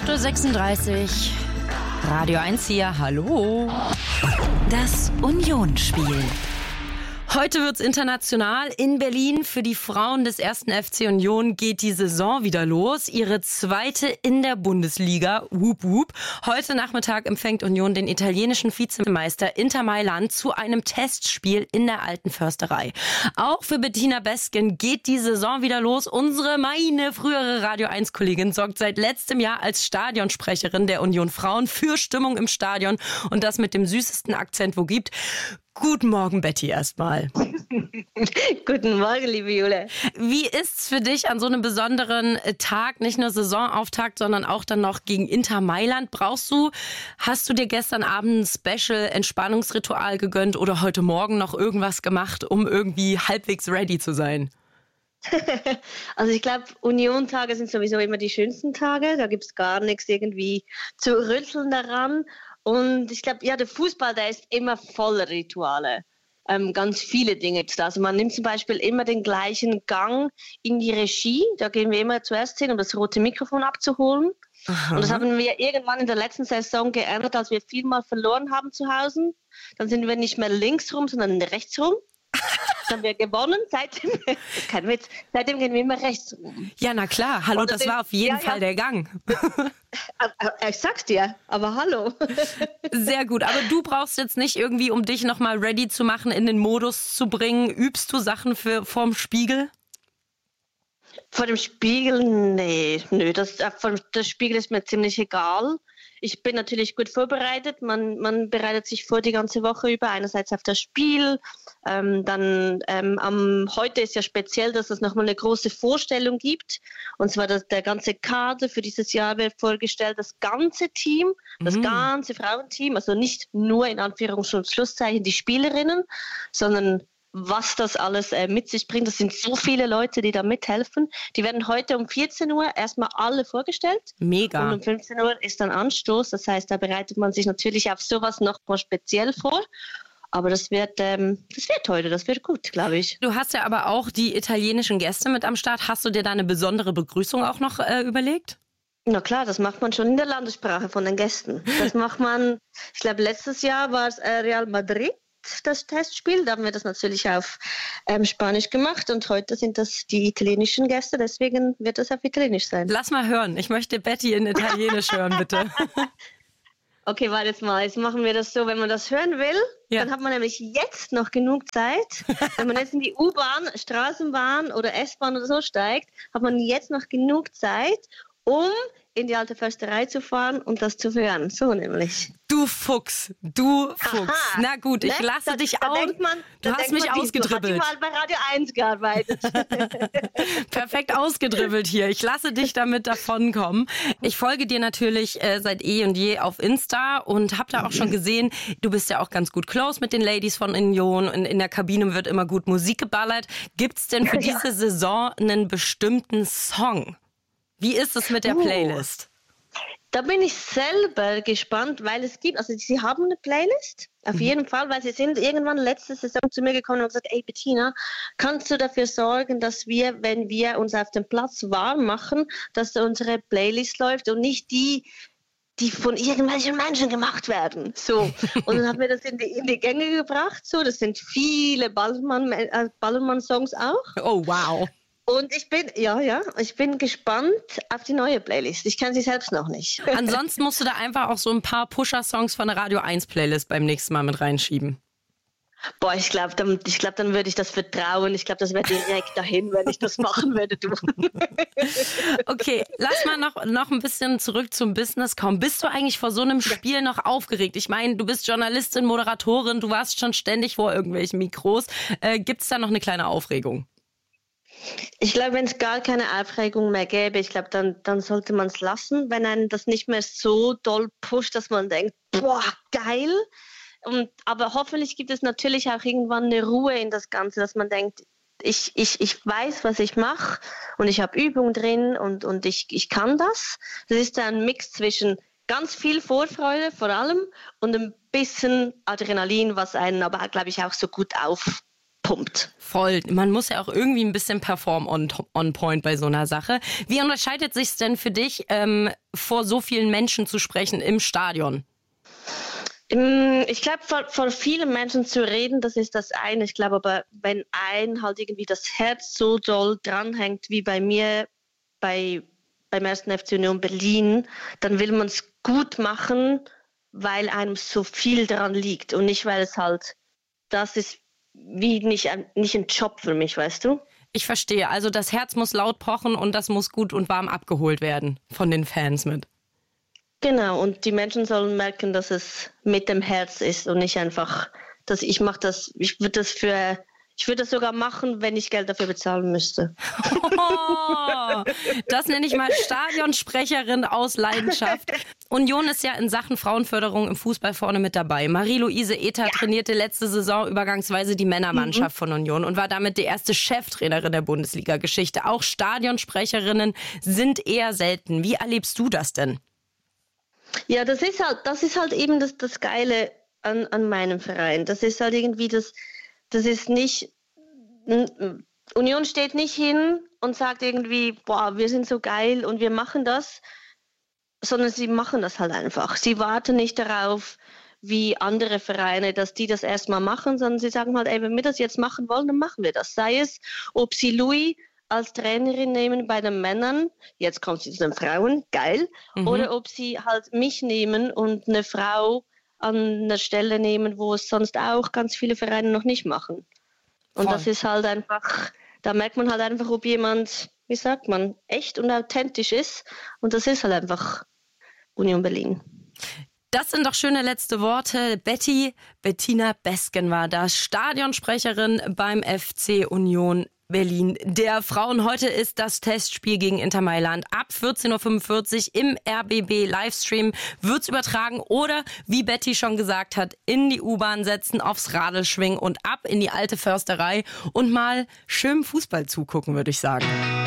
8:36 Uhr. Radio 1 hier, hallo. Das Unionsspiel. Heute wird's international. In Berlin für die Frauen des 1. FC Union geht die Saison wieder los. Ihre zweite in der Bundesliga. Wup, wup. Heute Nachmittag empfängt Union den italienischen Vizemeister Inter Mailand zu einem Testspiel in der Alten Försterei. Auch für Bettina Besken geht die Saison wieder los. Meine frühere Radio 1-Kollegin sorgt seit letztem Jahr als Stadionsprecherin der Union Frauen für Stimmung im Stadion und das mit dem süßesten Akzent, wo gibt. Guten Morgen, Betty, erstmal. Guten Morgen, liebe Jule. Wie ist's für dich an so einem besonderen Tag, nicht nur Saisonauftakt, sondern auch dann noch gegen Inter Mailand? Hast du dir gestern Abend ein Special-Entspannungsritual gegönnt oder heute Morgen noch irgendwas gemacht, um irgendwie halbwegs ready zu sein? Also ich glaube, Union-Tage sind sowieso immer die schönsten Tage. Da gibt's gar nichts irgendwie zu rütteln daran. Und ich glaube, ja, der Fußball, der ist immer voller Rituale. Ganz viele Dinge. Also man nimmt zum Beispiel immer den gleichen Gang in die Regie. Da gehen wir immer zuerst hin, um das rote Mikrofon abzuholen. Aha. Und das haben wir irgendwann in der letzten Saison geändert, als wir vielmal verloren haben zu Hause. Dann sind wir nicht mehr links rum, sondern rechts rum. Dann haben wir gewonnen. Seitdem gehen wir immer rechts rum. Ja, na klar. Hallo, das war auf jeden Fall der Gang. Ich sag's dir, aber hallo. Sehr gut. Aber du brauchst jetzt nicht irgendwie, um dich nochmal ready zu machen, in den Modus zu bringen. Übst du Sachen vorm Spiegel? Vor dem Spiegel? Nee. Das Spiegel ist mir ziemlich egal. Ich bin natürlich gut vorbereitet. Man bereitet sich vor die ganze Woche über, einerseits auf das Spiel. Heute ist ja speziell, dass es nochmal eine große Vorstellung gibt. Und zwar der ganze Kader für dieses Jahr wird vorgestellt, das ganze Team, das ganze Frauenteam, also nicht nur in Anführungs- und Schlusszeichen die Spielerinnen, sondern was das alles mit sich bringt. Das sind so viele Leute, die da mithelfen. Die werden heute um 14 Uhr erstmal alle vorgestellt. Mega. Und um 15 Uhr ist dann Anstoß. Das heißt, da bereitet man sich natürlich auf sowas noch mal speziell vor. Aber das wird heute, das wird gut, glaube ich. Du hast ja aber auch die italienischen Gäste mit am Start. Hast du dir da eine besondere Begrüßung auch noch überlegt? Na klar, das macht man schon in der Landessprache von den Gästen. Das macht man, ich glaube, letztes Jahr war es Real Madrid. Das Testspiel, da haben wir das natürlich auf Spanisch gemacht und heute sind das die italienischen Gäste, deswegen wird das auf Italienisch sein. Lass mal hören, ich möchte Betty in Italienisch hören, bitte. Okay, warte jetzt mal, jetzt machen wir das so, wenn man das hören will, dann hat man nämlich jetzt noch genug Zeit. Wenn man jetzt in die U-Bahn, Straßenbahn oder S-Bahn oder so steigt, hat man jetzt noch genug Zeit, um in die Alte Försterei zu fahren und das zu hören. So nämlich. Du Fuchs. Aha. Na gut, ich lasse dich aus. Du hast mich ausgedribbelt. Du hast mal bei Radio 1 gearbeitet. Perfekt ausgedribbelt hier. Ich lasse dich damit davonkommen. Ich folge dir natürlich seit eh und je auf Insta und habe da auch schon gesehen, du bist ja auch ganz gut close mit den Ladies von Union. In der Kabine wird immer gut Musik geballert. Gibt's denn für diese Saison einen bestimmten Song? Wie ist es mit der Playlist? Da bin ich selber gespannt, weil es gibt, also sie haben eine Playlist, auf jeden Fall, weil sie sind irgendwann letzte Saison zu mir gekommen und gesagt, ey Bettina, kannst du dafür sorgen, dass wir, wenn wir uns auf dem Platz warm machen, dass unsere Playlist läuft und nicht die von irgendwelchen Menschen gemacht werden. So. Und dann haben wir das in die Gänge gebracht, so, das sind viele Ballermann-Songs auch. Oh, wow. Und ich bin gespannt auf die neue Playlist. Ich kenne sie selbst noch nicht. Ansonsten musst du da einfach auch so ein paar Pusher-Songs von der Radio 1 Playlist beim nächsten Mal mit reinschieben. Boah, ich glaube, dann würde ich das vertrauen. Ich glaube, das wäre direkt dahin, wenn ich das machen würde. Du. Okay, lass mal noch ein bisschen zurück zum Business kommen. Bist du eigentlich vor so einem Spiel noch aufgeregt? Ich meine, du bist Journalistin, Moderatorin, du warst schon ständig vor irgendwelchen Mikros. Gibt es da noch eine kleine Aufregung? Ich glaube, wenn es gar keine Aufregung mehr gäbe, ich glaube, dann sollte man es lassen, wenn einen das nicht mehr so doll pusht, dass man denkt, boah, geil. Aber hoffentlich gibt es natürlich auch irgendwann eine Ruhe in das Ganze, dass man denkt, ich weiß, was ich mache und ich habe Übung drin und ich kann das. Das ist ein Mix zwischen ganz viel Vorfreude vor allem und ein bisschen Adrenalin, was einen aber, glaube ich, auch so gut aufpusht. pumpt. Voll. Man muss ja auch irgendwie ein bisschen performen on point bei so einer Sache. Wie unterscheidet sich es denn für dich, vor so vielen Menschen zu sprechen im Stadion? Ich glaube, vor vielen Menschen zu reden, das ist das eine. Ich glaube aber, wenn halt irgendwie das Herz so doll dranhängt wie bei mir beim 1. FC Union Berlin, dann will man es gut machen, weil einem so viel daran liegt und nicht, weil es halt, das ist wie nicht ein Job für mich, weißt du? Ich verstehe. Also das Herz muss laut pochen und das muss gut und warm abgeholt werden von den Fans mit. Genau, und die Menschen sollen merken, dass es mit dem Herz ist und nicht einfach, dass ich würde das sogar machen, wenn ich Geld dafür bezahlen müsste. Oh, das nenne ich mal Stadionsprecherin aus Leidenschaft. Union ist ja in Sachen Frauenförderung im Fußball vorne mit dabei. Marie-Louise Ether trainierte letzte Saison übergangsweise die Männermannschaft von Union und war damit die erste Cheftrainerin der Bundesliga-Geschichte. Auch Stadionsprecherinnen sind eher selten. Wie erlebst du das denn? Ja, das ist halt eben das Geile an meinem Verein. Das ist halt irgendwie das ist nicht, Union steht nicht hin und sagt irgendwie, boah, wir sind so geil und wir machen das, sondern sie machen das halt einfach. Sie warten nicht darauf, wie andere Vereine, dass die das erstmal machen, sondern sie sagen halt, ey, wenn wir das jetzt machen wollen, dann machen wir das. Sei es, ob sie Louis als Trainerin nehmen bei den Männern, jetzt kommt sie zu den Frauen, geil, oder ob sie halt mich nehmen und eine Frau an einer Stelle nehmen, wo es sonst auch ganz viele Vereine noch nicht machen. Und Voll. das ist halt einfach, da merkt man halt einfach, ob jemand, wie sagt man, echt und authentisch ist. Und das ist halt einfach Union Berlin. Das sind doch schöne letzte Worte. Bettina Besgen war da, Stadionsprecherin beim FC Union Berlin. Der Frauen heute ist das Testspiel gegen Inter Mailand. Ab 14.45 Uhr im RBB Livestream wird's übertragen oder, wie Betty schon gesagt hat, in die U-Bahn setzen, aufs Radl schwingen und ab in die alte Försterei und mal schön Fußball zugucken, würde ich sagen.